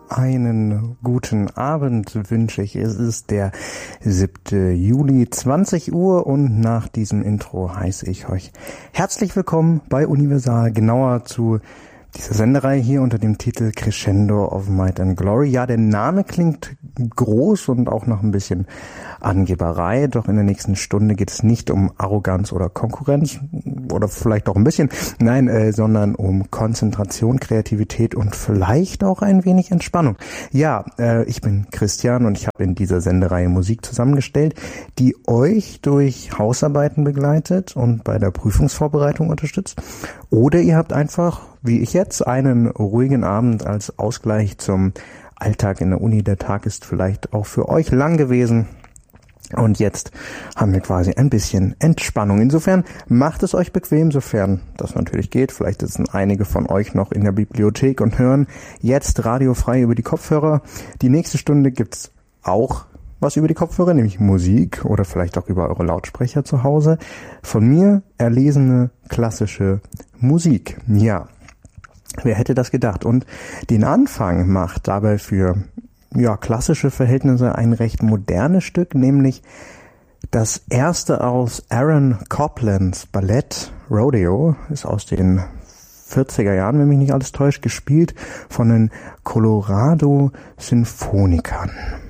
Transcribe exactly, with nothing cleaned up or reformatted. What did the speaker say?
Einen guten Abend wünsche ich. Es ist der siebte Juli, zwanzig Uhr, und nach diesem Intro heiße ich euch herzlich willkommen bei Universal, genauer zu dieser Sendereihe hier unter dem Titel Crescendo of Might and Glory. Ja, der Name klingt groß und auch noch ein bisschen Angeberei, doch in der nächsten Stunde geht es nicht um Arroganz oder Konkurrenz oder vielleicht auch ein bisschen, nein, äh, sondern um Konzentration, Kreativität und vielleicht auch ein wenig Entspannung. Ja, äh, ich bin Christian und ich habe in dieser Sendereihe Musik zusammengestellt, die euch durch Hausarbeiten begleitet und bei der Prüfungsvorbereitung unterstützt. Oder ihr habt einfach, wie ich jetzt, einen ruhigen Abend als Ausgleich zum Alltag in der Uni. Der Tag ist vielleicht auch für euch lang gewesen. Und jetzt haben wir quasi ein bisschen Entspannung. Insofern macht es euch bequem, sofern das natürlich geht. Vielleicht sitzen einige von euch noch in der Bibliothek und hören jetzt radiofrei über die Kopfhörer. Die nächste Stunde gibt's auch was über die Kopfhörer, nämlich Musik oder vielleicht auch über eure Lautsprecher zu Hause. Von mir erlesene klassische Musik. Ja, wer hätte das gedacht? Und den Anfang macht dabei für ja klassische Verhältnisse ein recht modernes Stück, nämlich das erste aus Aaron Coplands Ballett Rodeo, ist aus den vierziger Jahren, wenn mich nicht alles täuscht, gespielt von den Colorado Sinfonikern.